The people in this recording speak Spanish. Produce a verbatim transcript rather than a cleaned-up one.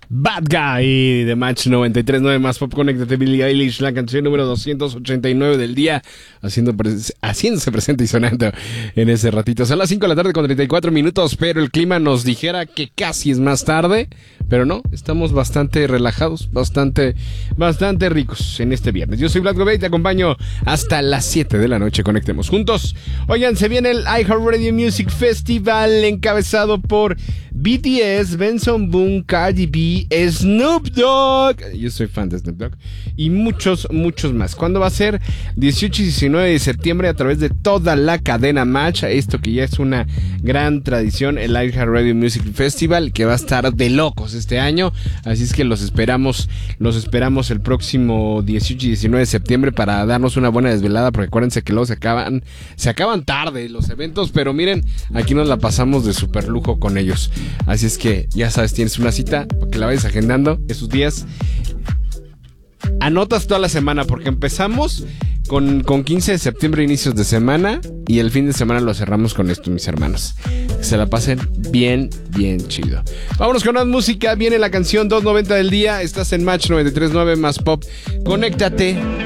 Bad Guy de Match noventa y tres punto nueve más Pop. Conéctate, Billie Eilish, la canción número doscientos ochenta y nueve del día, haciendo pres- haciéndose presente y sonando en ese ratito. Son las cinco de la tarde con treinta y cuatro minutos, pero el clima nos dijera que casi es más tarde, pero no, estamos bastante relajados, bastante, bastante ricos en este viernes. Yo soy Vlad Gobey y te acompaño hasta las siete de la noche. Conectemos juntos. Oigan, se viene el iHeartRadio Music Festival encabezado por B T S, Benson Boone, Cardi B, Snoop Dogg, yo soy fan de Snoop Dogg, y muchos, muchos más. ¿Cuándo va a ser? dieciocho y diecinueve de septiembre a través de toda la cadena Match, esto que ya es una gran tradición, el iHeartRadio Music Festival, que va a estar de locos este año, así es que los esperamos, los esperamos el próximo dieciocho y diecinueve de septiembre para darnos una buena desvelada, porque acuérdense que luego se acaban, se acaban tarde los eventos, pero miren, aquí nos la pasamos de super lujo con ellos. Así es que ya sabes, tienes una cita para que la vayas agendando esos días. Anotas toda la semana porque empezamos con, con quince de septiembre, inicios de semana, y el fin de semana lo cerramos con esto, mis hermanos. Que se la pasen bien, bien chido. Vámonos con más música. Viene la canción dos noventa del día. Estás en Match noventa y tres punto nueve más Pop. Conéctate.